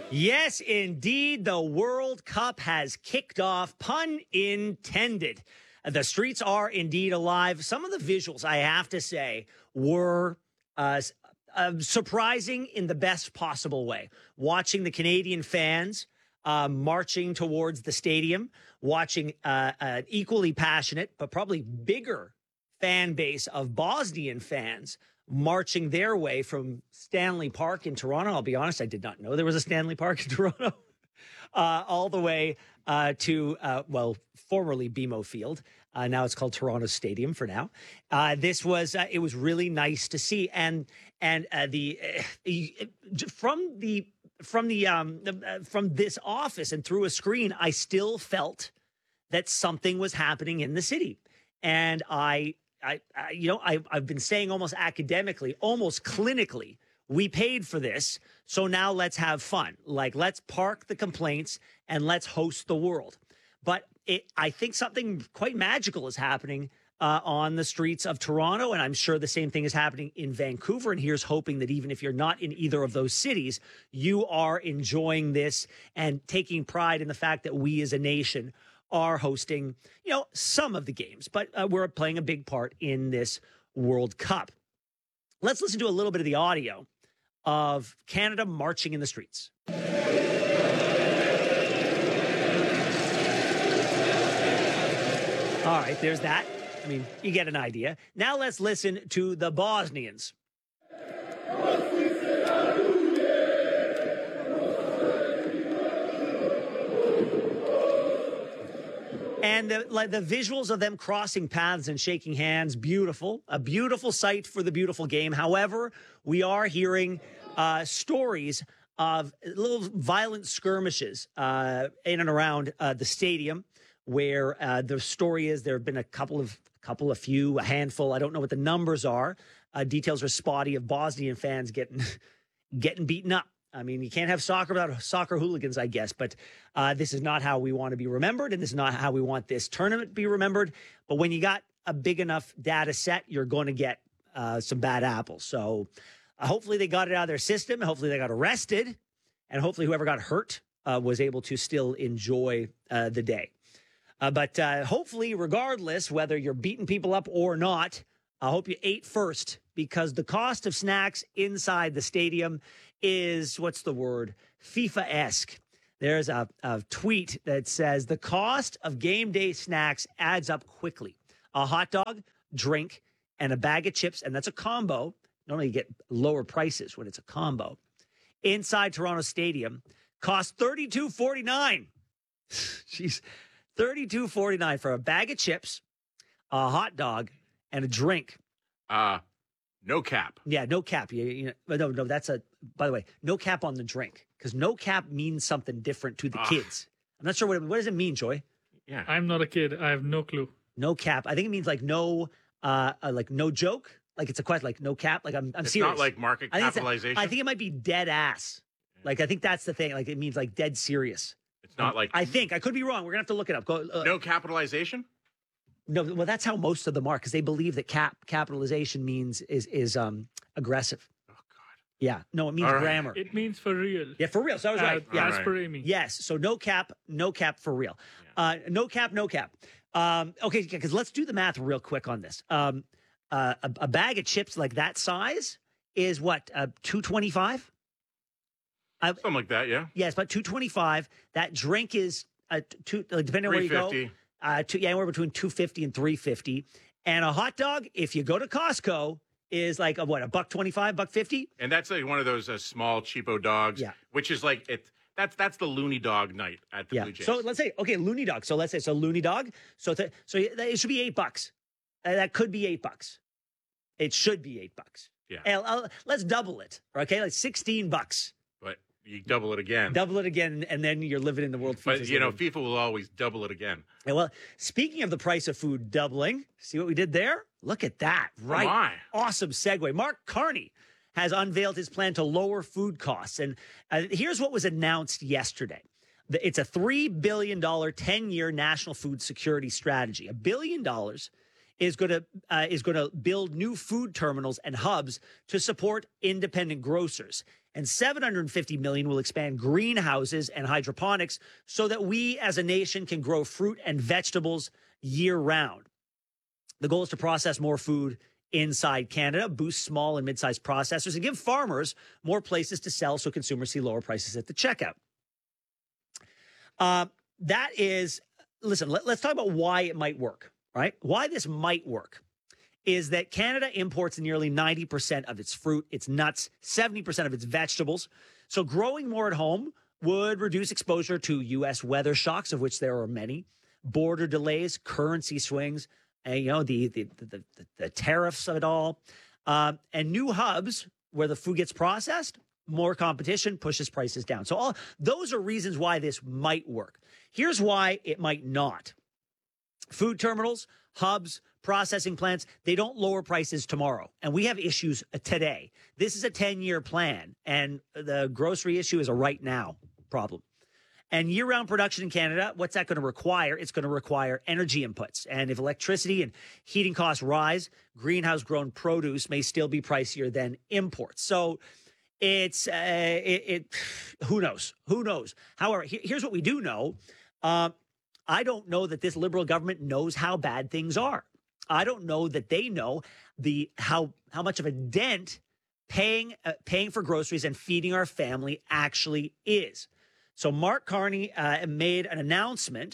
Yes, indeed, the World Cup has kicked off, pun intended. The streets are indeed alive. Some of the visuals, I have to say, were surprising in the best possible way. Watching the Canadian fans marching towards the stadium, watching an equally passionate but probably bigger fan base of Bosnian fans marching their way from Stanley Park in Toronto. I'll be honest, I did not know there was a Stanley Park in Toronto. All the way to, formerly BMO Field. Now it's called Toronto Stadium for now. This was, it was really nice to see. And from this office and through a screen, I still felt that something was happening in the city. And I've been saying almost academically, almost clinically, we paid for this, so now let's have fun. Like, let's park the complaints and let's host the world. But I think something quite magical is happening on the streets of Toronto, and I'm sure the same thing is happening in Vancouver. And here's hoping that even if you're not in either of those cities, you are enjoying this and taking pride in the fact that we as a nation are hosting, some of the games, but we're playing a big part in this World Cup. Let's listen to a little bit of the audio of Canada marching in the streets. All right, there's that. I mean, you get an idea. Now let's listen to the Bosnians. And the visuals of them crossing paths and shaking hands, beautiful. A beautiful sight for the beautiful game. However, we are hearing stories of little violent skirmishes in and around the stadium, where the story is there have been a handful. I don't know what the numbers are. Details are spotty of Bosnian fans getting beaten up. I mean, you can't have soccer without soccer hooligans, I guess, but this is not how we want to be remembered, and this is not how we want this tournament to be remembered. But when you got a big enough data set, you're going to get some bad apples. So hopefully they got it out of their system. Hopefully they got arrested, and hopefully whoever got hurt was able to still enjoy the day. But hopefully, regardless, whether you're beating people up or not, I hope you ate first, because the cost of snacks inside the stadium is, what's the word, FIFA-esque. There's a tweet that says the cost of game day snacks adds up quickly. A hot dog, drink, and a bag of chips, and that's a combo. Normally you get lower prices when it's a combo. Inside Toronto Stadium costs $32.49. Jeez, $32.49 for a bag of chips, a hot dog, and a drink. No cap. Yeah, no cap. No, that's by the way, no cap on the drink, because no cap means something different to the kids. I'm not sure what does it mean, Joy? Yeah. I'm not a kid. I have no clue. No cap. I think it means like no joke. Like it's a question, like no cap. Like I'm it's serious. Not like market capitalization. I think it might be dead ass. Like I think that's the thing. Like it means like dead serious. It's not like I think I could be wrong. We're gonna have to look it up. No capitalization. No, well, that's how most of them are, because they believe that capitalization means is aggressive. Oh God. Yeah, no, it means grammar. It means for real. Yeah, for real. So I was right. Yeah, as per Amy. Yes. So no cap for real. Yeah. No cap. Okay, because let's do the math real quick on this. A bag of chips like that size is what, $2.25? Something like that. Yeah. Yes, but $2.25. That drink is depending on where you go. Anywhere between $2.50 and $3.50, and a hot dog, if you go to Costco, is like $1.25, $1.50, and that's like one of those small cheapo dogs. Yeah, which is like it. That's the loony dog night at the Blue Jays. So let's say loony dog. So let's say loony dog. So it should be $8. That could be $8. It should be $8. Yeah. Let's double it. Okay, like $16. But you double it again. And then you're living in the world. But, FIFA will always double it again. Yeah, well, speaking of the price of food doubling, see what we did there? Look at that. Right. Oh my. Awesome segue. Mark Carney has unveiled his plan to lower food costs. And here's what was announced yesterday. It's a $3 billion 10-year national food security strategy. $1 billion is going to build new food terminals and hubs to support independent grocers. and $750 million will expand greenhouses and hydroponics so that we as a nation can grow fruit and vegetables year-round. The goal is to process more food inside Canada, boost small and mid-sized processors, and give farmers more places to sell so consumers see lower prices at the checkout. Listen, let's talk about why it might work, right? Why this might work is that Canada imports nearly 90% of its fruit, its nuts, 70% of its vegetables. So growing more at home would reduce exposure to U.S. weather shocks, of which there are many, border delays, currency swings, and, the tariffs of it all, and new hubs where the food gets processed. More competition pushes prices down. So all those are reasons why this might work. Here's why it might not. Food terminals, hubs, processing plants, they don't lower prices tomorrow. And we have issues today. This is a 10-year plan, and the grocery issue is a right now problem. And year-round production in Canada, what's that going to require? It's going to require energy inputs. And if electricity and heating costs rise, greenhouse-grown produce may still be pricier than imports. So it's who knows? Who knows? However, here's what we do know. I don't know that this Liberal government knows how bad things are. I don't know that they know how much of a dent paying for groceries and feeding our family actually is. So Mark Carney made an announcement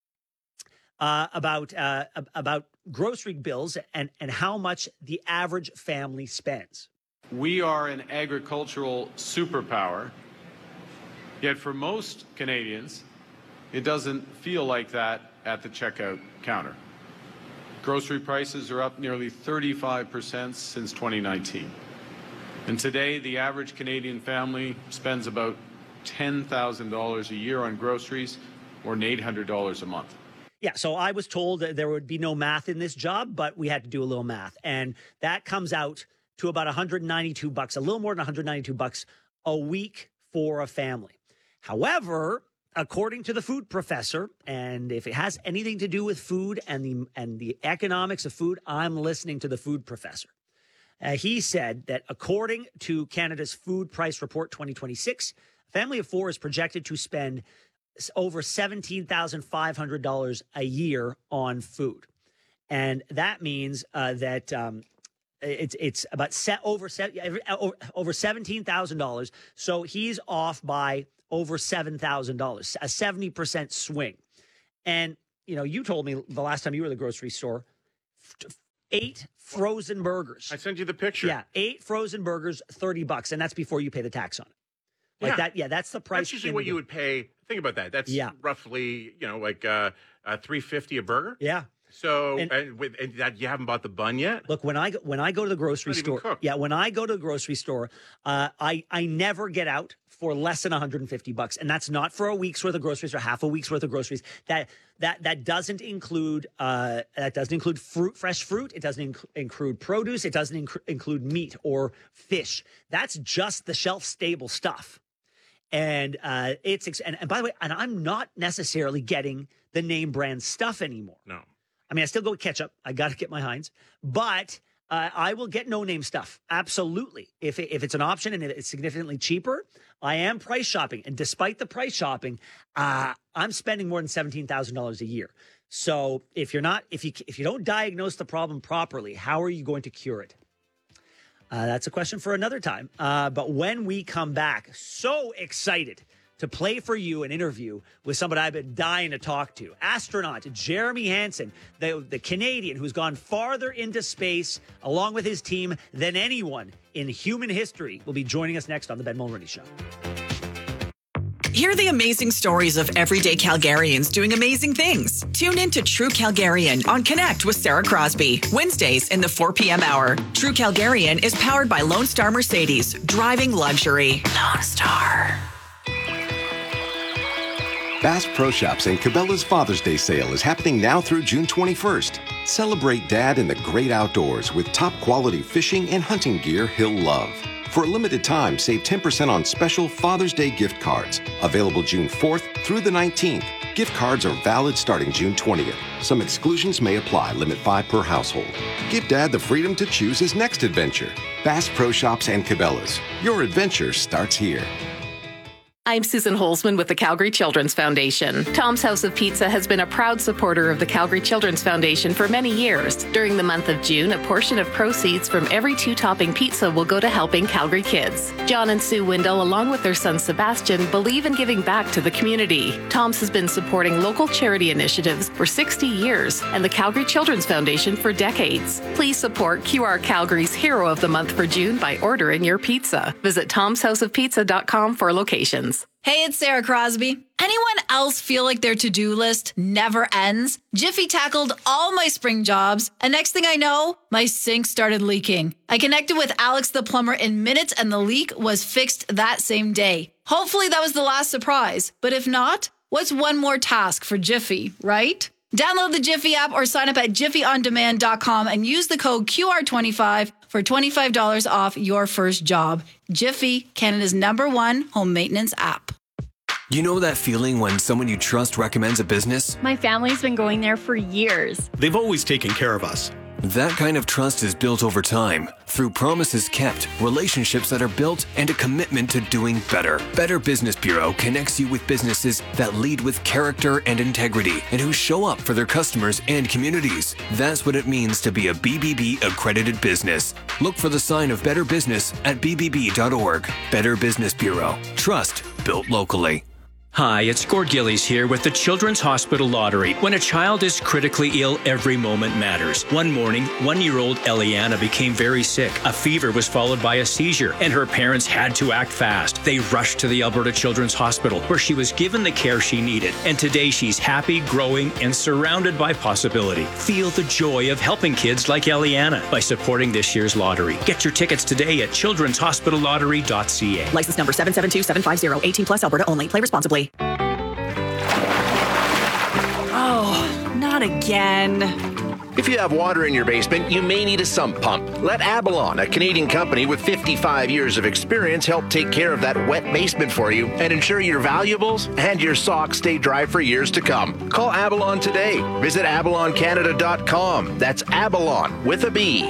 about grocery bills and how much the average family spends. We are an agricultural superpower, yet for most Canadians, it doesn't feel like that at the checkout counter. Grocery prices are up nearly 35% since 2019. And today, the average Canadian family spends about $10,000 a year on groceries, or $800 a month. Yeah, so I was told that there would be no math in this job, but we had to do a little math. And that comes out to about $192, a little more than $192 a week for a family. However, according to the food professor, and if it has anything to do with food and the economics of food, I'm listening to the food professor. He said that according to Canada's Food Price Report 2026, a family of four is projected to spend over $17,500 a year on food. And that means that it's about over $17,000. So he's off by over $7,000, a 70% swing. And, you told me the last time you were at the grocery store, 8 frozen burgers. I sent you the picture. Yeah, 8 frozen burgers, $30, and that's before you pay the tax on it. That's the price. That's usually what you would pay. Think about that. That's roughly, $3.50 a burger. Yeah. So, and that you haven't bought the bun yet? Look, when I go to the grocery store, when I go to the grocery store, I never get out for less than $150, and that's not for a week's worth of groceries or half a week's worth of groceries. That doesn't include fruit, fresh fruit. It doesn't include produce. It doesn't include meat or fish. That's just the shelf stable stuff. And and by the way, and I'm not necessarily getting the name brand stuff anymore. No. I mean, I still go with ketchup. I got to get my Heinz, but I will get no-name stuff. Absolutely. If it's an option and it's significantly cheaper, I am price shopping. And despite the price shopping, I'm spending more than $17,000 a year. So if you don't diagnose the problem properly, how are you going to cure it? That's a question for another time. But when we come back, so excited to play for you an interview with somebody I've been dying to talk to. Astronaut Jeremy Hansen, the Canadian who's gone farther into space along with his team than anyone in human history, will be joining us next on The Ben Mulroney Show. Hear the amazing stories of everyday Calgarians doing amazing things. Tune in to True Calgarian on Connect with Sarah Crosby. Wednesdays in the 4 p.m. hour. True Calgarian is powered by Lone Star Mercedes. Driving luxury. Lone Star. Bass Pro Shops and Cabela's Father's Day sale is happening now through June 21st. Celebrate Dad in the great outdoors with top quality fishing and hunting gear he'll love. For a limited time, save 10% on special Father's Day gift cards. Available June 4th through the 19th. Gift cards are valid starting June 20th. Some exclusions may apply. Limit 5 per household. Give Dad the freedom to choose his next adventure. Bass Pro Shops and Cabela's. Your adventure starts here. I'm Susan Holzman with the Calgary Children's Foundation. Tom's House of Pizza has been a proud supporter of the Calgary Children's Foundation for many years. During the month of June, a portion of proceeds from every 2-topping pizza will go to helping Calgary kids. John and Sue Windle, along with their son Sebastian, believe in giving back to the community. Tom's has been supporting local charity initiatives for 60 years and the Calgary Children's Foundation for decades. Please support QR Calgary's Hero of the Month for June by ordering your pizza. Visit tomshouseofpizza.com for locations. Hey, it's Sarah Crosby. Anyone else feel like their to-do list never ends? Jiffy tackled all my spring jobs, and next thing I know, my sink started leaking. I connected with Alex the plumber in minutes, and the leak was fixed that same day. Hopefully that was the last surprise, but if not, what's one more task for Jiffy, right? Download the Jiffy app or sign up at jiffyondemand.com and use the code QR25 for $25 off your first job. Jiffy, Canada's #1 home maintenance app. You know that feeling when someone you trust recommends a business? My family's been going there for years. They've always taken care of us. That kind of trust is built over time through promises kept, relationships that are built, and a commitment to doing better. Better Business Bureau connects you with businesses that lead with character and integrity and who show up for their customers and communities. That's what it means to be a BBB accredited business. Look for the sign of Better Business at bbb.org. Better Business Bureau. Trust built locally. Hi, it's Gord Gillies here with the Children's Hospital Lottery. When a child is critically ill, every moment matters. One morning, 1-year-old Eliana became very sick. A fever was followed by a seizure, and her parents had to act fast. They rushed to the Alberta Children's Hospital, where she was given the care she needed. And today she's happy, growing, and surrounded by possibility. Feel the joy of helping kids like Eliana by supporting this year's lottery. Get your tickets today at childrenshospitallottery.ca. License number 772750, 18 plus, Alberta only. Play responsibly. Oh, not again. If you have water in your basement, you may need a sump pump. Let Abalon, a Canadian company with 55 years of experience, help take care of that wet basement for you and ensure your valuables and your socks stay dry for years to come. Call Abalon today. Visit abaloncanada.com. That's Abalon with a B.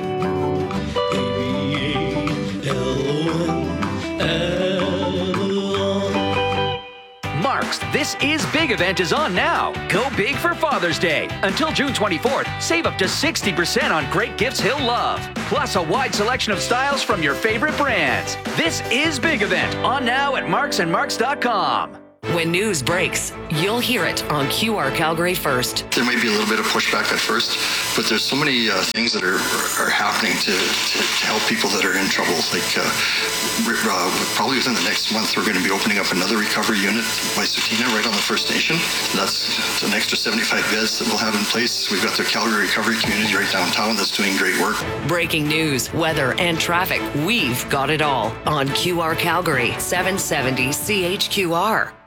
Mark's This Is Big event is on now. Go big for Father's Day. Until June 24th, save up to 60% on great gifts he'll love. Plus a wide selection of styles from your favorite brands. This Is Big event on now at marksandmarks.com. When news breaks, you'll hear it on QR Calgary first. There might be a little bit of pushback at first, but there's so many things that are happening to help people that are in trouble. Like probably within the next month, we're going to be opening up another recovery unit by Sutina right on the First Nation. That's an extra 75 beds that we'll have in place. We've got the Calgary Recovery Community right downtown that's doing great work. Breaking news, weather, and traffic. We've got it all on QR Calgary, 770 CHQR.